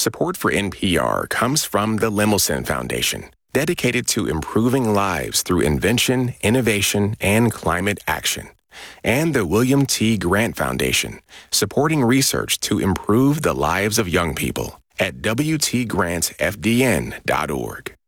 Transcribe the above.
Support for NPR comes from the Lemelson Foundation, dedicated to improving lives through invention, innovation, and climate action. And the William T. Grant Foundation, supporting research to improve the lives of young people at WTGrantFDN.org.